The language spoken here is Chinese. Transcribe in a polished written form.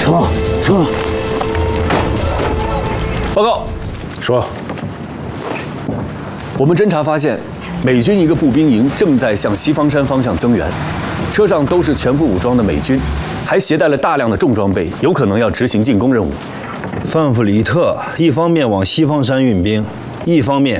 说。 报告， 说。 我们侦查发现，美军一个步兵营正在向西方山方向增援，车上都是全副武装的美军，还携带了大量的重装备，有可能要执行进攻任务。 范弗里特一方面往西方山运兵，一方面